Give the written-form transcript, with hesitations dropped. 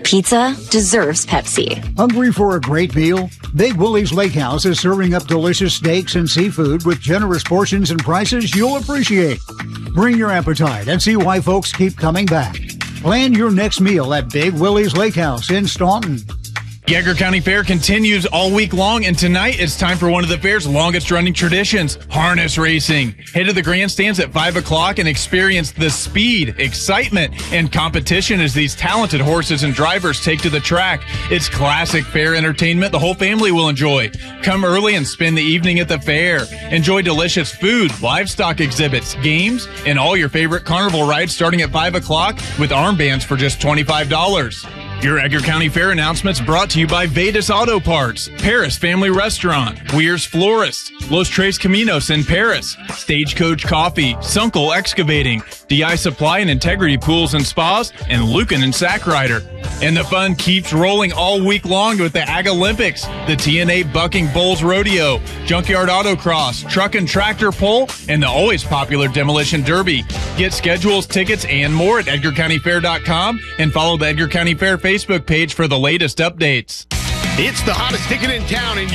pizza deserves Pepsi. Hungry for a great meal? Big Willie's Lake House is serving up delicious steaks and seafood with generous portions and prices you'll appreciate. Bring your appetite and see why folks keep coming back. Plan your next meal at Big Willie's Lake House in Staunton. The Edgar County Fair continues all week long, and tonight it's time for one of the fair's longest-running traditions, harness racing. Head to the grandstands at 5 o'clock and experience the speed, excitement, and competition as these talented horses and drivers take to the track. It's classic fair entertainment the whole family will enjoy. Come early and spend the evening at the fair. Enjoy delicious food, livestock exhibits, games, and all your favorite carnival rides starting at 5 o'clock with armbands for just $25. Your Edgar County Fair announcements brought to you by Vetus Auto Parts, Paris Family Restaurant, Weir's Florist, Los Tres Caminos in Paris, Stagecoach Coffee, Sunkel Excavating, DI Supply and Integrity Pools and Spas, and Lucan and Sackrider. And the fun keeps rolling all week long with the Ag Olympics, the TNA Bucking Bulls Rodeo, Junkyard Autocross, Truck and Tractor Pull, and the always popular Demolition Derby. Get schedules, tickets, and more at EdgarCountyFair.com and follow the Edgar County Fair Facebook page for the latest updates. It's the hottest ticket in town, and